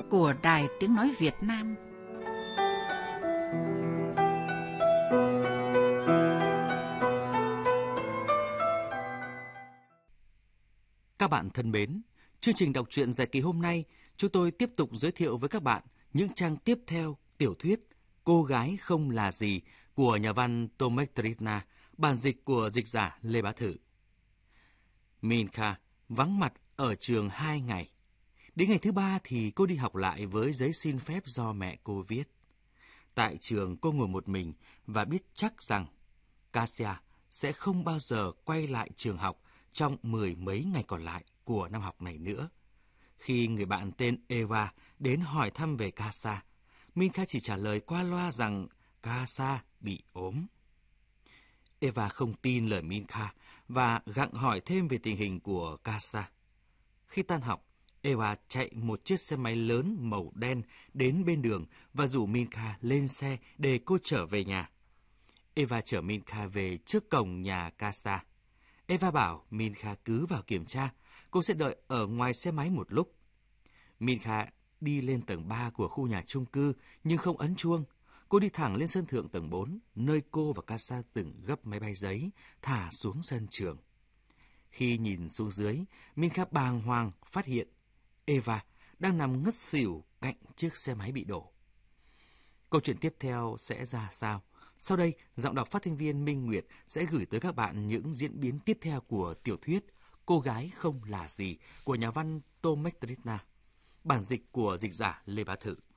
của Đài Tiếng Nói Việt Nam. Các bạn thân mến, chương trình đọc truyện dài kỳ hôm nay, chúng tôi tiếp tục giới thiệu với các bạn những trang tiếp theo tiểu thuyết Cô gái không là gì của nhà văn Tomek Trina, bản dịch của dịch giả Lê Bá Thử. Minka vắng mặt ở trường 2 ngày. Đến ngày thứ 3 thì cô đi học lại với giấy xin phép do mẹ cô viết. Tại trường cô ngồi một mình và biết chắc rằng Kasia sẽ không bao giờ quay lại trường học trong 10 mấy ngày còn lại của năm học này nữa. Khi người bạn tên Eva đến hỏi thăm về Kasia, Minka chỉ trả lời qua loa rằng Kasia bị ốm. Eva không tin lời Minka và gặng hỏi thêm về tình hình của Kasia. Khi tan học, Eva chạy một chiếc xe máy lớn màu đen đến bên đường và rủ Minka lên xe để cô trở về nhà. Eva chở Minka về trước cổng nhà Kasia. Eva bảo Minka cứ vào kiểm tra, cô sẽ đợi ở ngoài xe máy một lúc. Minka đi lên tầng 3 của khu nhà chung cư nhưng không ấn chuông. Cô đi thẳng lên sân thượng tầng 4, nơi cô và Kasia từng gấp máy bay giấy, thả xuống sân trường. Khi nhìn xuống dưới, Minka bàng hoàng phát hiện Eva đang nằm ngất xỉu cạnh chiếc xe máy bị đổ. Câu chuyện tiếp theo sẽ ra sao? Sau đây, giọng đọc phát thanh viên Minh Nguyệt sẽ gửi tới các bạn những diễn biến tiếp theo của tiểu thuyết Cô gái không là gì của nhà văn Tomek Trina, bản dịch của dịch giả Lê Bá Thử.